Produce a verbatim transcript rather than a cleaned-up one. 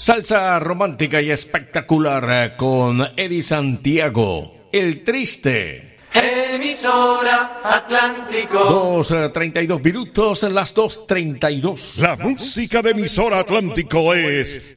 Salsa romántica y espectacular con Eddie Santiago, El Triste. Emisora Atlántico. dos treinta y dos minutos, las dos treinta y dos. La música de Emisora Atlántico es